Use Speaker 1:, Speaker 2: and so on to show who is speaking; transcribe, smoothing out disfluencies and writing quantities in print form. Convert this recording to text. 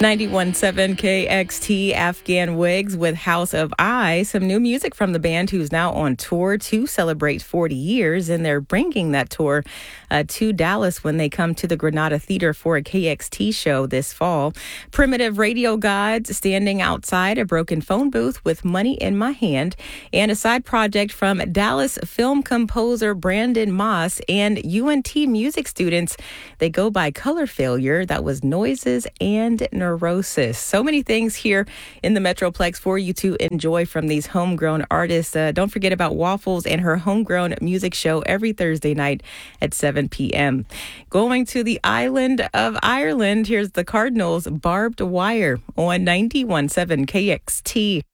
Speaker 1: 91.7 KXT Afghan Wigs with House of I. Some new music from the band who's now on tour to celebrate 40 years. And they're bringing that tour to Dallas when they come to the Granada Theater for a KXT show this fall. Primitive Radio Gods standing outside a broken phone booth with Money in My Hand. And a side project from Dallas film composer Brandon Moss and UNT music students. They go by Color Failure. That was Noises and Neurosis. So many things here in the Metroplex for you to enjoy from these homegrown artists. Don't forget about Waffles and her homegrown music show every Thursday night at 7 p.m. Going to the island of Ireland, here's the Cardinals' Barbed Wire on 91.7 KXT.